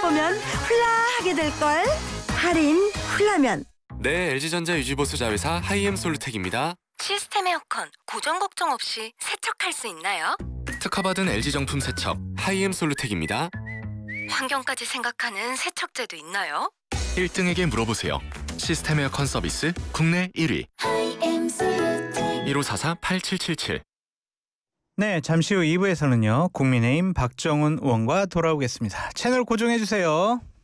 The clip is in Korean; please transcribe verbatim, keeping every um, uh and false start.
바꿔보면 훌라하게 될걸. 할인 훌라면. 네, 엘지전자 유지보수 자회사 하이엠 솔루텍입니다. 시스템 에어컨 고장 걱정 없이 세척할 수 있나요? 특허받은 엘지 정품 세척 하이엠 솔루텍입니다. 환경까지 생각하는 세척제도 있나요? 일 등에게 물어보세요. 시스템 에어컨 서비스 국내 일 위. 일오사사 팔칠칠칠. 네, 잠시 후 이 부에서는요. 국민의힘 박정훈 의원과 돌아오겠습니다. 채널 고정해주세요.